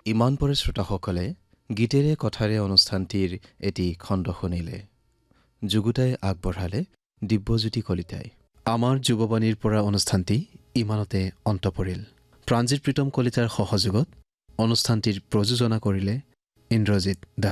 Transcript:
ইমান পৰে শ্ৰোতাসকলে গীতেৰে কথাৰে অনুষ্ঠানটিৰ এটি খণ্ড শুনিলে। যুগুতাই আগবঢ়ালে দিব্যজ্যোতি কলিতাই। আমাৰ যুৱবাণীৰ পৰা অনুষ্ঠানটি ইমানতে অন্ত পৰিল। প্ৰাণজিৎ প্ৰীতম কলিতাৰ সহযোগত অনুষ্ঠানটিৰ প্ৰযোজনা কৰিলে ইন্দ্ৰজিৎ দাস।